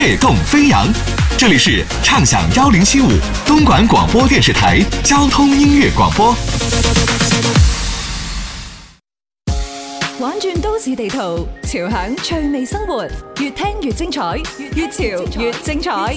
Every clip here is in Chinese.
跃动飞扬，这里是畅享1075东莞广播电视台交通音乐廣播。 玩轉都市地圖，潮響趣味生活，越聽越精彩，越潮越精彩。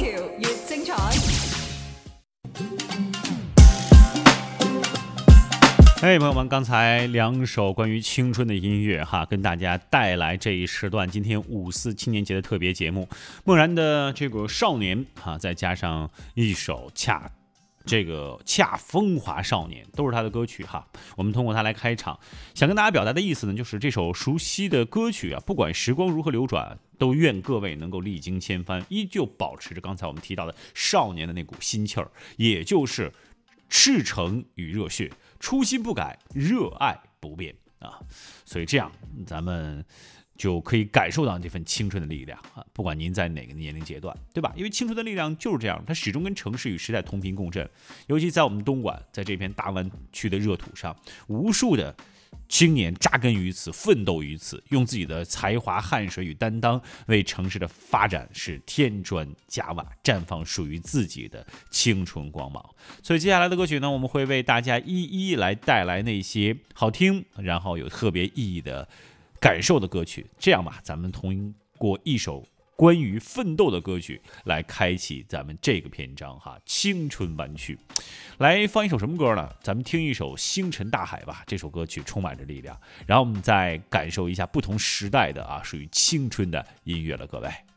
朋友们，刚才2首关于青春的音乐跟大家带来这一时段今天5·4青年节的特别节目。梦然的这个少年再加上一首恰风华少年，都是他的歌曲我们通过它来开场，想跟大家表达的意思呢，就是这首熟悉的歌曲不管时光如何流转，都愿各位能够历经千帆，依旧保持着刚才我们提到的少年的那股心气儿，也就是赤诚与热血，初心不改，热爱不变所以这样咱们就可以感受到这份青春的力量不管您在哪个年龄阶段，对吧？因为青春的力量就是这样，它始终跟城市与时代同频共振。尤其在我们东莞，在这片大湾区的热土上，无数的青年扎根于此，奋斗于此，用自己的才华、汗水与担当，为城市的发展是添砖加瓦，绽放属于自己的青春光芒。所以接下来的歌曲呢，我们会为大家一一来带来那些好听，然后有特别意义的感受的歌曲。这样吧，咱们通过一首关于奋斗的歌曲来开启咱们这个篇章青春湾区。来放一首什么歌呢？咱们听一首星辰大海吧，这首歌曲充满着力量，然后我们再感受一下不同时代的属于青春的音乐了，各位。